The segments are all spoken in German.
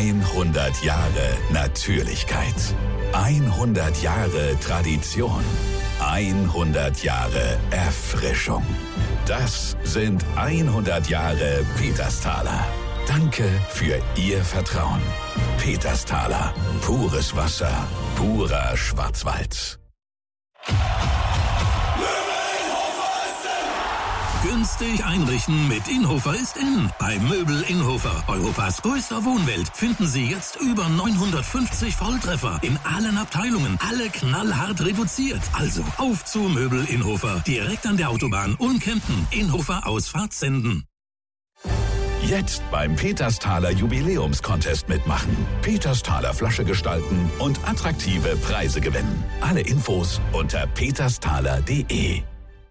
100 Jahre Natürlichkeit. 100 Jahre Tradition. 100 Jahre Erfrischung. Das sind 100 Jahre Petersthaler. Danke für Ihr Vertrauen. Petersthaler. Pures Wasser. Purer Schwarzwald. Günstig einrichten mit Inhofer ist in. Bei Möbel Inhofer, Europas größter Wohnwelt, finden Sie jetzt über 950 Volltreffer in allen Abteilungen. Alle knallhart reduziert. Also auf zu Möbel Inhofer. Direkt an der Autobahn Unkempten. Inhofer Ausfahrt Senden. Jetzt beim Petersthaler Jubiläumscontest mitmachen. Petersthaler Flasche gestalten und attraktive Preise gewinnen. Alle Infos unter petersthaler.de.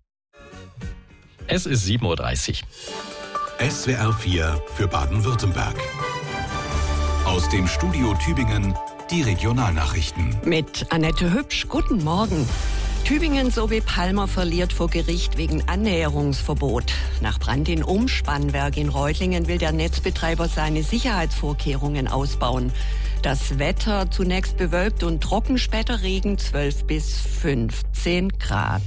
Es ist 7:30 Uhr. SWR 4 für Baden-Württemberg. Aus dem Studio Tübingen die Regionalnachrichten. Mit Annette Hübsch, guten Morgen. Tübingen sowie Palmer verliert vor Gericht wegen Annäherungsverbot. Nach Brand in Umspannwerk in Reutlingen will der Netzbetreiber seine Sicherheitsvorkehrungen ausbauen. Das Wetter zunächst bewölkt und trocken, später Regen, 12 bis 15 Grad.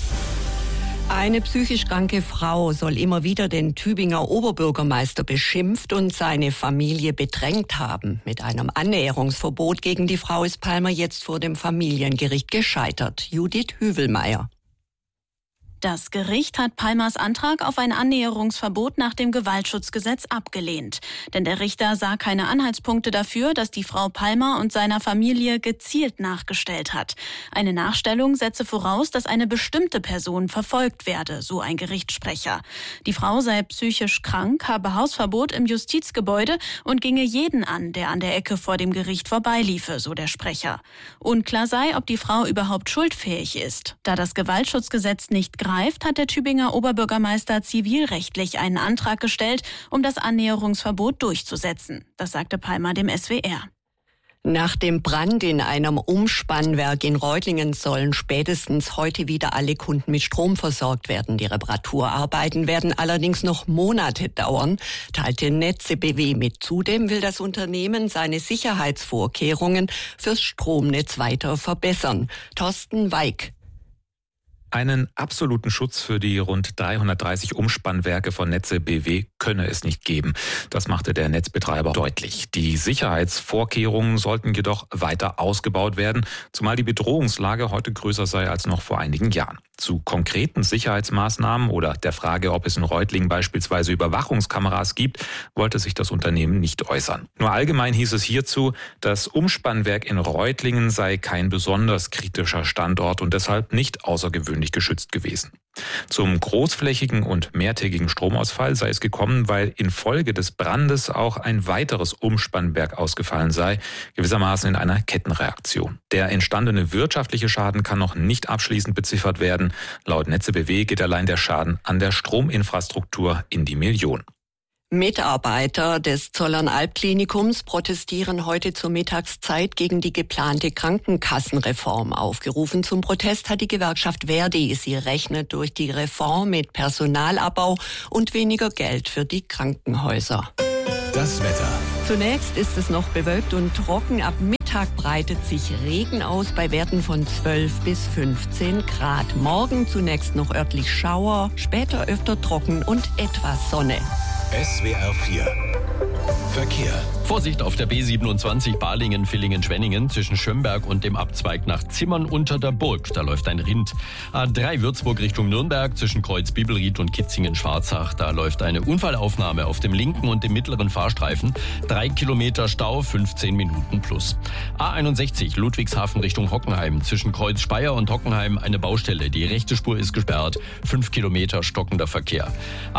Eine psychisch kranke Frau soll immer wieder den Tübinger Oberbürgermeister beschimpft und seine Familie bedrängt haben. Mit einem Annäherungsverbot gegen die Frau ist Palmer jetzt vor dem Familiengericht gescheitert. Judith Hüvelmeier. Das Gericht hat Palmers Antrag auf ein Annäherungsverbot nach dem Gewaltschutzgesetz abgelehnt. Denn der Richter sah keine Anhaltspunkte dafür, dass die Frau Palmer und seiner Familie gezielt nachgestellt hat. Eine Nachstellung setze voraus, dass eine bestimmte Person verfolgt werde, so ein Gerichtssprecher. Die Frau sei psychisch krank, habe Hausverbot im Justizgebäude und ginge jeden an, der an der Ecke vor dem Gericht vorbeiliefe, so der Sprecher. Unklar sei, ob die Frau überhaupt schuldfähig ist. Da das Gewaltschutzgesetz nicht greift, hat der Tübinger Oberbürgermeister zivilrechtlich einen Antrag gestellt, um das Annäherungsverbot durchzusetzen. Das sagte Palmer dem SWR. Nach dem Brand in einem Umspannwerk in Reutlingen sollen spätestens heute wieder alle Kunden mit Strom versorgt werden. Die Reparaturarbeiten werden allerdings noch Monate dauern, teilte Netze BW mit. Zudem will das Unternehmen seine Sicherheitsvorkehrungen fürs Stromnetz weiter verbessern. Thorsten Weig. Einen absoluten Schutz für die rund 330 Umspannwerke von Netze BW könne es nicht geben. Das machte der Netzbetreiber deutlich. Die Sicherheitsvorkehrungen sollten jedoch weiter ausgebaut werden, zumal die Bedrohungslage heute größer sei als noch vor einigen Jahren. Zu konkreten Sicherheitsmaßnahmen oder der Frage, ob es in Reutlingen beispielsweise Überwachungskameras gibt, wollte sich das Unternehmen nicht äußern. Nur allgemein hieß es hierzu, das Umspannwerk in Reutlingen sei kein besonders kritischer Standort und deshalb nicht außergewöhnlich geschützt gewesen. Zum großflächigen und mehrtägigen Stromausfall sei es gekommen, weil infolge des Brandes auch ein weiteres Umspannwerk ausgefallen sei, gewissermaßen in einer Kettenreaktion. Der entstandene wirtschaftliche Schaden kann noch nicht abschließend beziffert werden. Laut Netze BW geht allein der Schaden an der Strominfrastruktur in die Millionen. Mitarbeiter des Zollernalb-Klinikums protestieren heute zur Mittagszeit gegen die geplante Krankenkassenreform. Aufgerufen zum Protest hat die Gewerkschaft Verdi. Sie rechnet durch die Reform mit Personalabbau und weniger Geld für die Krankenhäuser. Das Wetter. Zunächst ist es noch bewölkt und trocken. Ab Mittag breitet sich Regen aus bei Werten von 12 bis 15 Grad. Morgen zunächst noch örtlich Schauer, später öfter trocken und etwas Sonne. SWR 4 Verkehr. Vorsicht auf der B27 Balingen-Villingen-Schwenningen zwischen Schömberg und dem Abzweig nach Zimmern unter der Burg. Da läuft ein Rind. A3 Würzburg Richtung Nürnberg zwischen Kreuz Bibelried und Kitzingen-Schwarzach. Da läuft eine Unfallaufnahme auf dem linken und dem mittleren Fahrstreifen. 3 Kilometer Stau, 15 Minuten plus. A61 Ludwigshafen Richtung Hockenheim zwischen Kreuz Speyer und Hockenheim eine Baustelle. Die rechte Spur ist gesperrt. 5 Kilometer stockender Verkehr.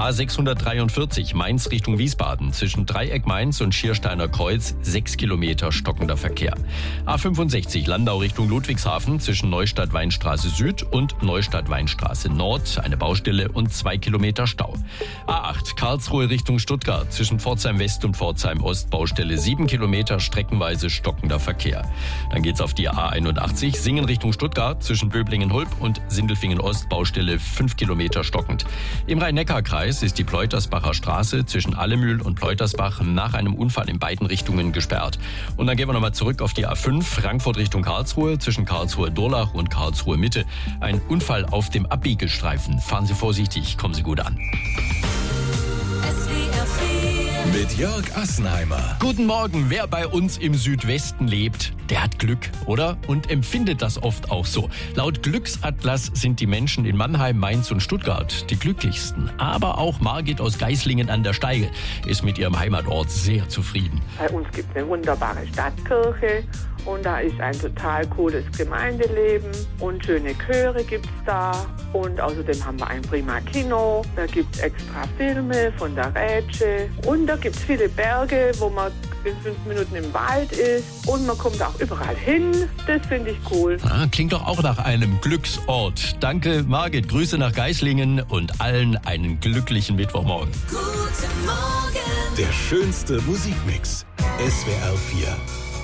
A643 Mainz Richtung Wiesbaden zwischen Dreieck Mainz und Schiersteiner Kreuz 6 Kilometer stockender Verkehr. A65 Landau Richtung Ludwigshafen zwischen Neustadt-Weinstraße Süd und Neustadt-Weinstraße Nord eine Baustelle und 2 Kilometer Stau. A8 Karlsruhe Richtung Stuttgart zwischen Pforzheim West und Pforzheim Ost Baustelle 7 Kilometer streckenweise stockender Verkehr. Dann geht's auf die A81 Singen Richtung Stuttgart zwischen Böblingen-Hulb und Sindelfingen Ost Baustelle 5 Kilometer stockend. Im Rhein-Neckar-Kreis ist die Pleutersbacher Straße zwischen Allemühl und Pleutersbach nach einem Unfall im beiden Richtungen gesperrt. Und dann gehen wir nochmal zurück auf die A5, Frankfurt Richtung Karlsruhe, zwischen Karlsruhe-Durlach und Karlsruhe-Mitte. Ein Unfall auf dem Abbiegestreifen. Fahren Sie vorsichtig, kommen Sie gut an. Mit Jörg Assenheimer. Guten Morgen. Wer bei uns im Südwesten lebt, der hat Glück, oder? Und empfindet das oft auch so. Laut Glücksatlas sind die Menschen in Mannheim, Mainz und Stuttgart die glücklichsten. Aber auch Margit aus Geislingen an der Steige ist mit ihrem Heimatort sehr zufrieden. Bei uns gibt es eine wunderbare Stadtkirche und da ist ein total cooles Gemeindeleben und schöne Chöre gibt's da. Und außerdem haben wir ein prima Kino, da gibt's extra Filme von der Rätsche und da gibt's viele Berge, wo man in 5 Minuten im Wald ist und man kommt auch überall hin. Das finde ich cool. Klingt doch auch nach einem Glücksort. Danke, Margit. Grüße nach Geislingen und allen einen glücklichen Mittwochmorgen. Guten Morgen. Der schönste Musikmix. SWR 4.